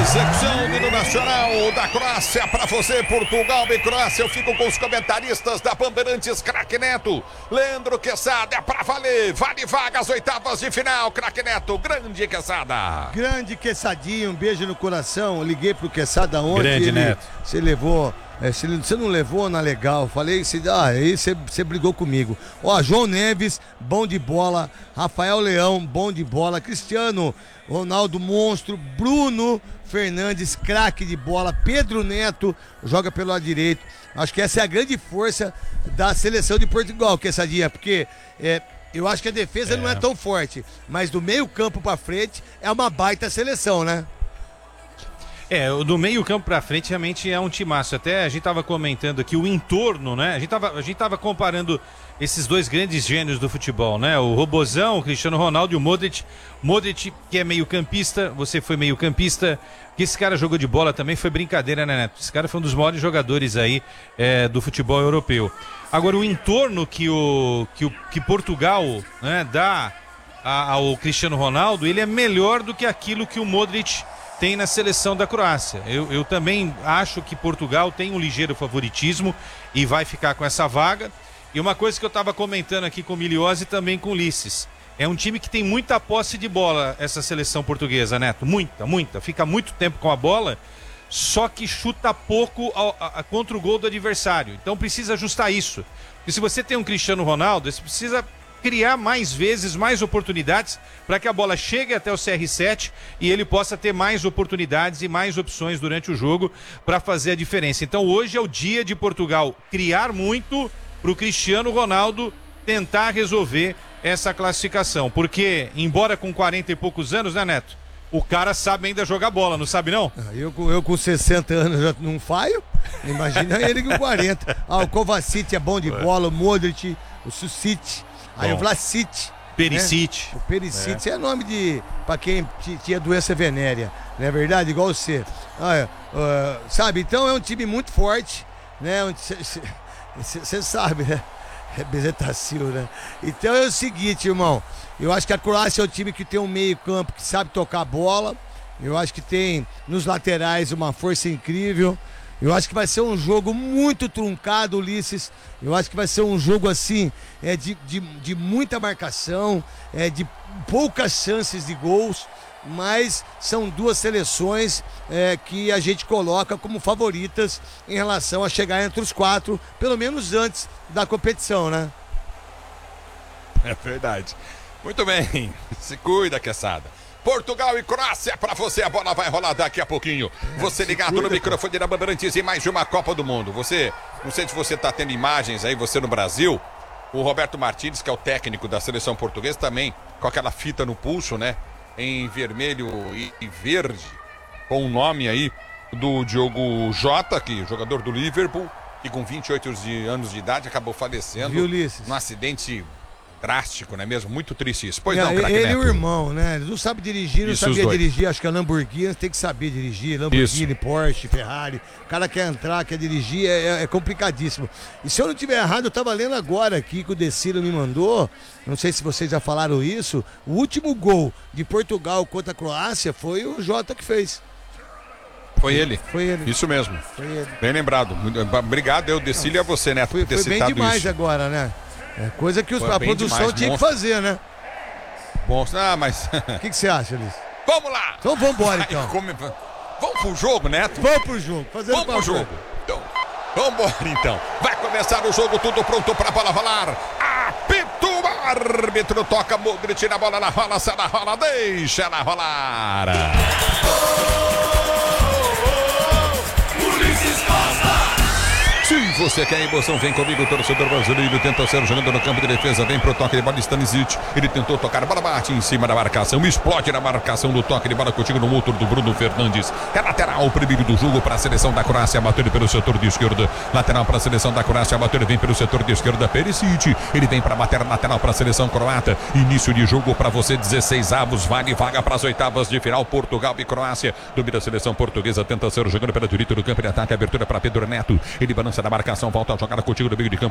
Secção do Nacional da Croácia para você, Portugal e Croácia. Eu fico com os comentaristas da Bandeirantes, craque Neto, Leandro Quesada, é pra valer, vale vaga às oitavas de final, craque Neto, grande Quesada. Grande Quessadinho, um beijo no coração. Eu liguei pro Quesada ontem. Grande Neto. Você levou, você não levou na legal. Falei, aí você brigou comigo. Ó, João Neves, bom de bola. Rafael Leão, bom de bola. Cristiano Ronaldo, monstro. Bruno Fernandes, craque de bola. Pedro Neto joga pelo lado direito. Acho que essa é a grande força da seleção de Portugal, Quessadinha, porque eu acho que a defesa não é tão forte, mas do meio campo pra frente é uma baita seleção, né? Do meio campo pra frente realmente é um timaço. Até a gente tava comentando aqui o entorno, né? A gente tava comparando esses dois grandes gênios do futebol, né? O Robozão, o Cristiano Ronaldo e o Modric. Modric, que é meio campista, você foi meio campista. Que esse cara jogou de bola também foi brincadeira, né, Neto? Esse cara foi um dos maiores jogadores aí do futebol europeu. Agora, o entorno que Portugal, né, dá ao Cristiano Ronaldo, ele é melhor do que aquilo que o Modric tem na seleção da Croácia. Eu também acho que Portugal tem um ligeiro favoritismo e vai ficar com essa vaga. E uma coisa que eu estava comentando aqui com o Miliose e também com o Ulisses, é um time que tem muita posse de bola, essa seleção portuguesa, Neto, muita, fica muito tempo com a bola, só que chuta pouco contra o gol do adversário, então precisa ajustar isso, porque se você tem um Cristiano Ronaldo, você precisa criar mais vezes, mais oportunidades para que a bola chegue até o CR7 e ele possa ter mais oportunidades e mais opções durante o jogo para fazer a diferença. Então hoje é o dia de Portugal criar muito para o Cristiano Ronaldo tentar resolver essa classificação, porque embora com 40 e poucos anos, né, Neto, o cara sabe ainda jogar bola, não sabe não? Eu com 60 anos já não faio, imagina ele com 40. O Kovacic é bom de bola, o Modric, o Susic, aí o Vlasic, Perisic, né? O Perisic é nome pra quem tinha doença venérea, não é verdade? Igual você. Sabe, então é um time muito forte, né? Você sabe, né? É Bezetacil, né? Então é o seguinte, irmão. Eu acho que a Croácia é o time que tem um meio campo que sabe tocar a bola. Eu acho que tem nos laterais uma força incrível. Eu acho que vai ser um jogo muito truncado, Ulisses. Eu acho que vai ser um jogo assim, de muita marcação, de poucas chances de gols. Mas são duas seleções que a gente coloca como favoritas em relação a chegar entre os quatro, pelo menos antes da competição, né? É verdade. Muito bem, se cuida, Quesada. Portugal e Croácia para você, a bola vai rolar daqui a pouquinho. Você ligado no microfone da Bandeirantes em mais uma Copa do Mundo. Você, não sei se você está tendo imagens aí, você no Brasil, o Roberto Martínez, que é o técnico da seleção portuguesa, também com aquela fita no pulso, né? Em vermelho e verde, com o nome aí do Diogo Jota, que jogador do Liverpool, que com 28 anos de idade acabou falecendo num acidente drástico, não é mesmo? Muito triste isso. Pois não, craque Neto. Ele é o irmão, né? Ele não sabe dirigir, não sabia dirigir. Acho que a Lamborghini tem que saber dirigir. Lamborghini, Porsche, Ferrari. O cara quer entrar, quer dirigir, é complicadíssimo. E se eu não tiver errado, eu tava lendo agora aqui que o Decilo me mandou. Não sei se vocês já falaram isso. O último gol de Portugal contra a Croácia foi o Jota que fez. Foi ele. Isso mesmo. Foi ele. Bem lembrado. Obrigado, eu, Decilo, e a você, Neto, por ter citado bem demais isso. Agora, né? É coisa que a produção tinha que fazer, né? Mas... O que você acha, Liz? Vamos lá! Então vamos embora, então. Vamos pro jogo, Neto? Vamos pro jogo. Vamos pro jogo. Então, vamos embora, então. Vai começar o jogo, tudo pronto pra bola rolar. Apito, árbitro toca, Modric, a bola na rola, se ela rola, deixa ela rolar. Se você quer emoção, vem comigo, torcedor brasileiro. Tenta ser jogando no campo de defesa. Vem pro toque de bola, Stanisic. Ele tentou tocar, a bola bate em cima da marcação. Explode na marcação do toque de bola contigo no motor do Bruno Fernandes. É lateral, o primeiro do jogo para a seleção da Croácia. Bateu pelo setor de esquerda. Lateral para a seleção da Croácia. Bateu, vem pelo setor de esquerda. Perisic. Ele vem para bater lateral para a seleção croata. Início de jogo para você, 16 avos. Vale vaga para as oitavas de final. Portugal e Croácia. Domina a seleção portuguesa. Tenta ser jogando pela direita do campo de ataque. Abertura para Pedro Neto. Ele balança na marcação, volta a jogada contigo no meio de campo.